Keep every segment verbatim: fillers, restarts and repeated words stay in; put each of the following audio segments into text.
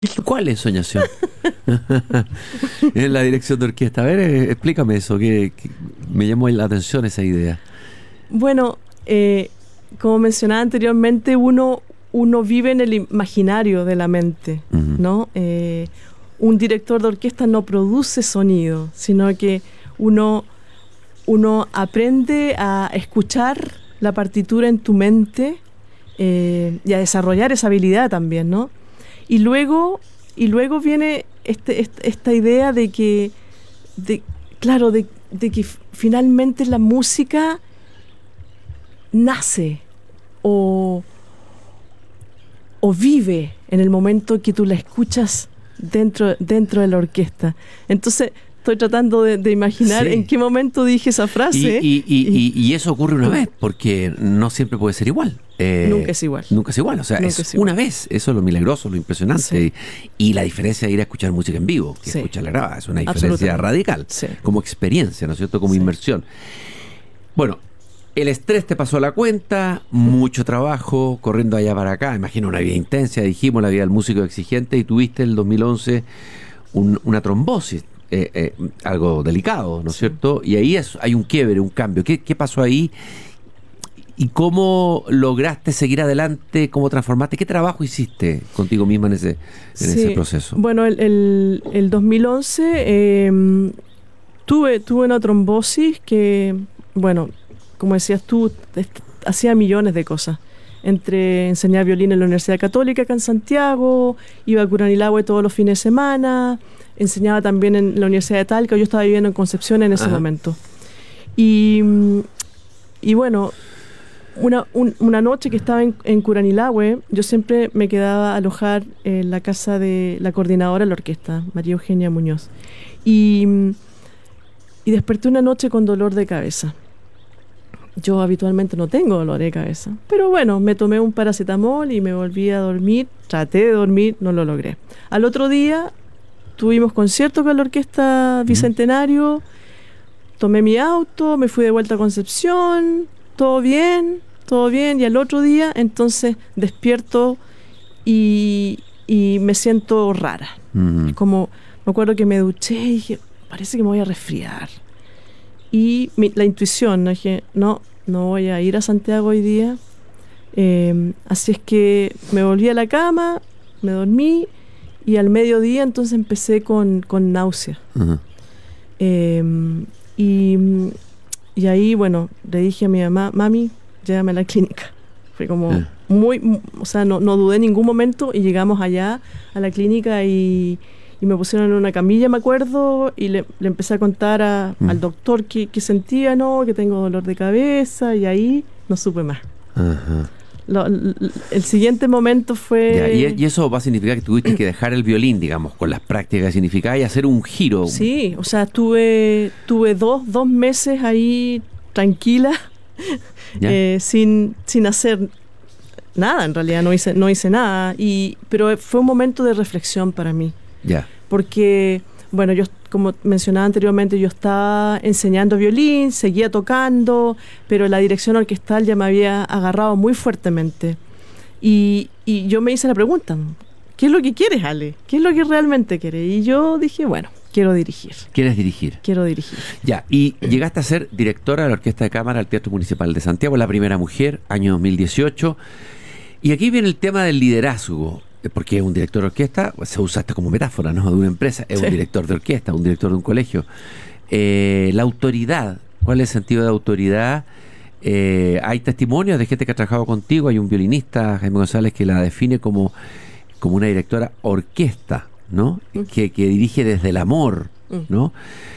¿Cuál es Soñación? En la dirección de orquesta. A ver, eh, explícame eso, que, que me llamó la atención esa idea. Bueno, eh, como mencionaba anteriormente, uno, uno vive en el imaginario de la mente, Uh-huh. ¿no? Eh, un director de orquesta no produce sonido, sino que uno, uno aprende a escuchar la partitura en tu mente eh, y a desarrollar esa habilidad también, ¿no? Y luego, y luego viene este, este, esta idea de que, de, claro, de, de que finalmente la música nace o, o vive en el momento que tú la escuchas dentro, dentro de la orquesta. Entonces, estoy tratando de, de imaginar Sí. en qué momento dije esa frase. Y, y, y, y, y eso ocurre una vez, porque no siempre puede ser igual. Eh, Nunca es igual. Nunca es igual, o sea, Nunca es, es igual. una vez. Eso es lo milagroso, lo impresionante. Sí. Y, y la diferencia de ir a escuchar música en vivo, que Sí. escuchar la grabada, es una diferencia Absolutamente. radical. Sí. Como experiencia, ¿no es cierto? Como Sí. inmersión. Bueno, el estrés te pasó la cuenta, mucho trabajo, corriendo allá para acá. Imagino una vida intensa, dijimos, la vida del músico exigente, y tuviste en el dos mil once un, una trombosis. Eh, eh, algo delicado, ¿no es Sí. cierto? Y ahí es, hay un quiebre, un cambio. ¿Qué, qué pasó ahí? ¿Y cómo lograste seguir adelante? ¿Cómo transformaste? ¿Qué trabajo hiciste contigo misma en ese, en Sí. ese proceso? Bueno, el, el, el dos mil once eh, tuve, tuve una trombosis que, bueno, como decías tú, est- hacía millones de cosas. Entre enseñar violín en la Universidad Católica acá en Santiago, iba a Curanilahue todos los fines de semana, enseñaba también en la Universidad de Talca. Yo estaba viviendo en Concepción en ese Ajá. momento. Y, y bueno, una, un- una noche que estaba en, en Curanilahue, yo siempre me quedaba a alojar en la casa de la coordinadora de la orquesta, María Eugenia Muñoz. Y, y desperté una noche con dolor de cabeza. Yo habitualmente no tengo dolor de cabeza, pero bueno, me tomé un paracetamol y me volví a dormir. Traté de dormir, no lo logré. Al otro día tuvimos concierto con la Orquesta Bicentenario, tomé mi auto, me fui de vuelta a Concepción, todo bien, todo bien, y al otro día entonces despierto y, y me siento rara. Mm. Como, me acuerdo que me duché y dije, parece que me voy a resfriar. Y mi- la intuición, ¿no? Dije, no, no voy a ir a Santiago hoy día. Eh, así es que me volví a la cama, me dormí y al mediodía entonces empecé con, con náusea. Ajá. Eh, y, y ahí, bueno, le dije a mi mamá, mami, llévame a la clínica. Fue como Eh. muy, mu- o sea, no, no dudé en ningún momento y llegamos allá a la clínica y, y me pusieron en una camilla, me acuerdo, y le, le empecé a contar a- Mm. al doctor que, que sentía, no, que tengo dolor de cabeza, y ahí no supe más. Ajá. Lo- l- l- el siguiente momento fue... Ya, y, y eso va a significar que tuviste que dejar el violín, digamos, con las prácticas que significaba, y hacer un giro. Sí, o sea, tuve, tuve dos, dos meses ahí tranquila, ¿Ya? eh, sin, sin hacer nada, en realidad no hice, no hice nada, y, pero fue un momento de reflexión para mí, Ya. porque, bueno, yo, como mencionaba anteriormente, yo estaba enseñando violín, seguía tocando, pero la dirección orquestal ya me había agarrado muy fuertemente, y, y yo me hice la pregunta, ¿qué es lo que quieres, Ale? ¿Qué es lo que realmente quieres? Y yo dije, bueno, quiero dirigir. ¿Quieres dirigir? Quiero dirigir. Ya, y llegaste a ser directora de la Orquesta de Cámara del Teatro Municipal de Santiago, la primera mujer, año dos mil dieciocho. Y aquí viene el tema del liderazgo, eh, porque un director de orquesta pues, se usa hasta como metáfora, ¿no? De una empresa, es Sí. un director de orquesta, un director de un colegio. Eh, la autoridad, ¿cuál es el sentido de autoridad? Eh, hay testimonios de gente que ha trabajado contigo, hay un violinista, Jaime González, que la define como, como una directora orquesta, ¿no? Mm. Que, que dirige desde el amor, Mm. ¿no?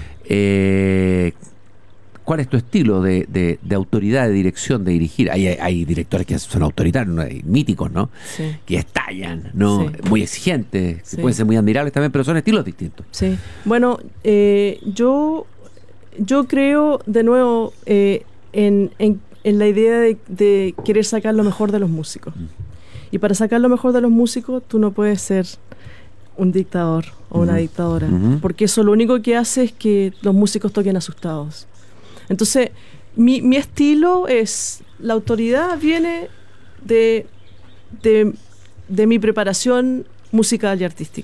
Eh, ¿Cuál es tu estilo de, de, de autoridad, de dirección, de dirigir? Hay, hay, hay directores que son autoritarios, ¿no? Hay míticos, ¿no? Sí, Que estallan, ¿no? Sí. Muy exigentes, que Sí. pueden ser muy admirables también, pero son estilos distintos. sí. Bueno, eh, yo, yo creo de nuevo eh, en, en, en la idea de, de querer sacar lo mejor de los músicos. Y para sacar lo mejor de los músicos, tú no puedes ser un dictador o una Ujú. dictadora, Ujú. porque eso lo único que hace es que los músicos toquen asustados. Entonces, mi, mi estilo es, la autoridad viene de, de, de mi preparación musical y artística.